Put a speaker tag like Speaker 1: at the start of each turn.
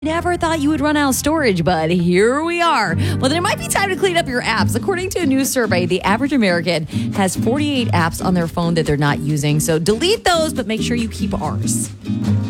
Speaker 1: Never thought you would run out of storage, but here we are. Well, then it might be time to clean up your apps. According to a new survey, the average American has 48 apps on their phone that they're not using. So delete those, but make sure you keep ours.